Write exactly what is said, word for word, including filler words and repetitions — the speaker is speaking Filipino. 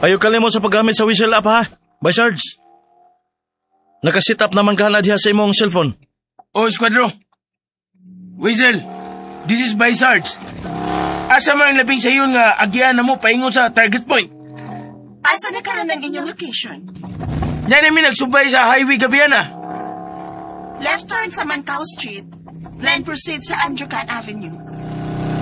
Ayaw kalimot sa paggamit sa whistle app, ha? By Sarge. Nakasit up naman ka na diha sa imong cellphone. O, Squadro. Weasel, this is by Sarge. Asa man ang labing sa iyon nga agyan na mo paingon sa target point? Asa na karon ang inyong location? Yan namin nagsubay sa highway Gabiana. Left turn sa Mancao Street, then proceed sa Andrew Can Avenue.